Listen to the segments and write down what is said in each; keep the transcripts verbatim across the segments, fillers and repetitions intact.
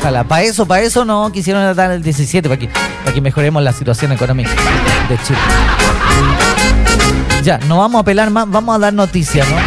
Ojalá. Para eso, para eso no quisieron dar el diecisiete, para que, para que mejoremos la situación económica de Chile. Ya, no vamos a apelar más, vamos a dar noticias, ¿no?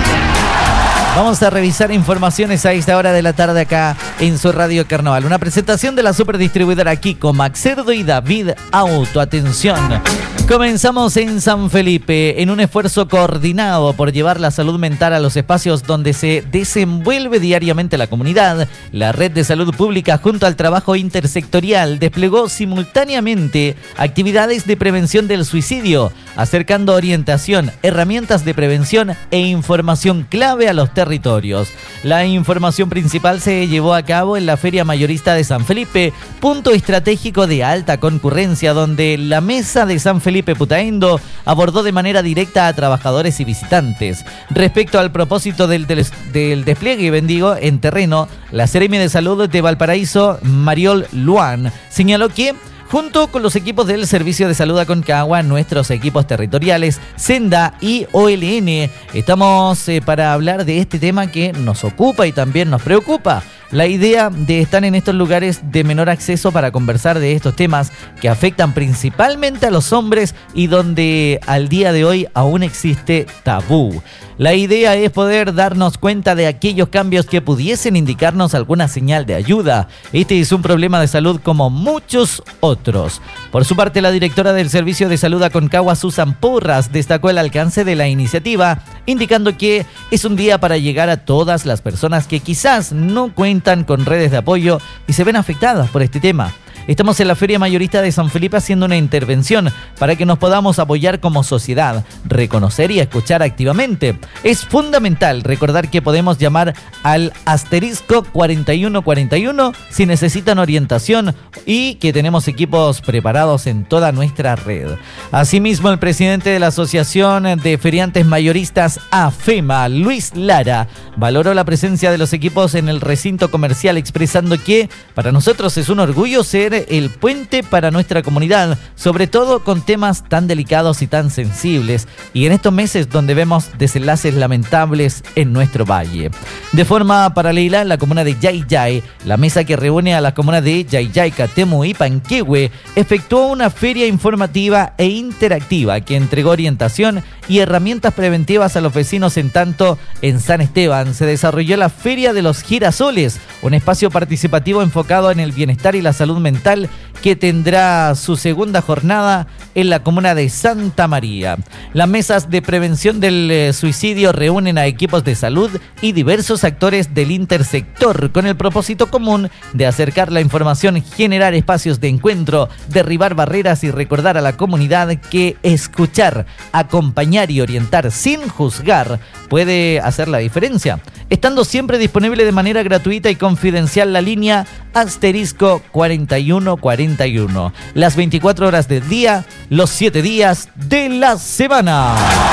Vamos a revisar informaciones a esta hora de la tarde acá en su Radio Carnaval. Una presentación de la superdistribuidora Kiko, Maxerdo y David Auto. Atención. Comenzamos en San Felipe en un esfuerzo coordinado por llevar la salud mental a los espacios donde se desenvuelve diariamente la comunidad. La Red de Salud Pública junto al trabajo intersectorial desplegó simultáneamente actividades de prevención del suicidio, acercando orientación, herramientas de prevención e información clave a los territorios. La información principal se llevó a cabo en la Feria Mayorista de San Felipe, punto estratégico de alta concurrencia, donde la Mesa de San Felipe Putaendo abordó de manera directa a trabajadores y visitantes. Respecto al propósito del, del, del despliegue, bendigo, en terreno, la Seremi de Salud de Valparaíso, Mariol Luan, señaló que junto con los equipos del Servicio de Salud Aconcagua, nuestros equipos territoriales, Senda y O L N, estamos eh, para hablar de este tema que nos ocupa y también nos preocupa. La idea de estar en estos lugares de menor acceso para conversar de estos temas que afectan principalmente a los hombres y donde al día de hoy aún existe tabú. La idea es poder darnos cuenta de aquellos cambios que pudiesen indicarnos alguna señal de ayuda. Este es un problema de salud como muchos otros. Por su parte, la directora del Servicio de Salud Aconcagua, Susan Porras, destacó el alcance de la iniciativa, indicando que es un día para llegar a todas las personas que quizás no cuentan con redes de apoyo y se ven afectadas por este tema. Estamos en la Feria Mayorista de San Felipe haciendo una intervención para que nos podamos apoyar como sociedad, reconocer y escuchar activamente. Es fundamental recordar que podemos llamar al asterisco cuarenta y uno cuarenta y uno si necesitan orientación y que tenemos equipos preparados en toda nuestra red. Asimismo, el presidente de la Asociación de Feriantes Mayoristas AFEMA, Luis Lara, valoró la presencia de los equipos en el recinto comercial, expresando que para nosotros es un orgullo ser el puente para nuestra comunidad, sobre todo con temas tan delicados y tan sensibles, y en estos meses donde vemos desenlaces lamentables en nuestro valle. De forma paralela, en la comuna de Yayay, la mesa que reúne a las comunas de Yayay, Catemu y Panquehue efectuó una feria informativa e interactiva que entregó orientación y herramientas preventivas a los vecinos. En tanto, en San Esteban se desarrolló la Feria de los Girasoles, un espacio participativo enfocado en el bienestar y la salud mental que tendrá su segunda jornada en la comuna de Santa María. Las mesas de prevención del eh, suicidio reúnen a equipos de salud y diversos actores del intersector con el propósito común de acercar la información, generar espacios de encuentro, derribar barreras y recordar a la comunidad que escuchar, acompañar y orientar sin juzgar puede hacer la diferencia. Estando siempre disponible de manera gratuita y confidencial la línea asterisco cuarenta y uno cuarenta y uno. Las veinticuatro horas del día, los siete días de la semana.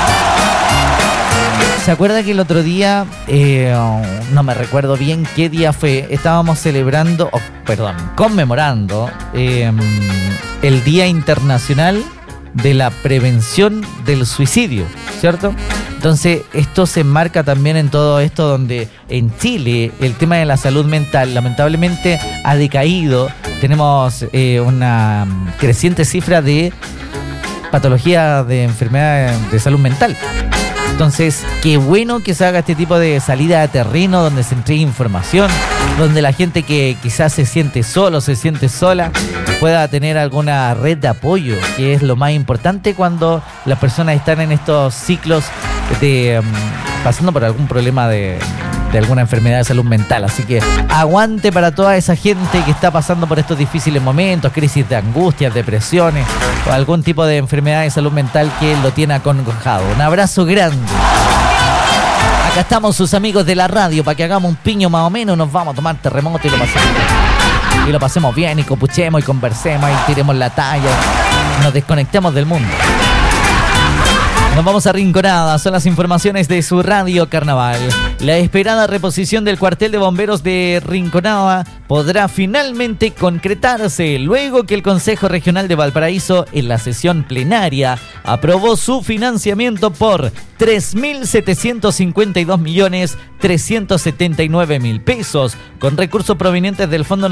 ¿Se acuerda que el otro día, eh, no me recuerdo bien qué día fue, estábamos celebrando, oh, perdón, conmemorando eh, el Día Internacional de la Prevención del Suicidio, ¿cierto? Entonces, esto se enmarca también en todo esto donde en Chile el tema de la salud mental lamentablemente ha decaído. Tenemos eh, una creciente cifra de patología de enfermedad de salud mental. Entonces, qué bueno que se haga este tipo de salida a terreno donde se entregue información, donde la gente que quizás se siente solo, se siente sola, pueda tener alguna red de apoyo, que es lo más importante cuando las personas están en estos ciclos de um, pasando por algún problema de, de alguna enfermedad de salud mental. Así que aguante para toda esa gente que está pasando por estos difíciles momentos, crisis de angustias, depresiones o algún tipo de enfermedad de salud mental que lo tiene acongojado. Un abrazo grande. Acá estamos sus amigos de la radio para que hagamos un piño más o menos, nos vamos a tomar terremoto y lo pasemos bien. Y lo pasemos bien y copuchemos y conversemos y tiremos la talla, nos desconectemos del mundo. Nos vamos a Rinconada, son las informaciones de su Radio Carnaval. La esperada reposición del cuartel de bomberos de Rinconada podrá finalmente concretarse luego que el Consejo Regional de Valparaíso en la sesión plenaria aprobó su financiamiento por tres mil setecientos cincuenta y dos millones trescientos setenta y nueve mil pesos con recursos provenientes del Fondo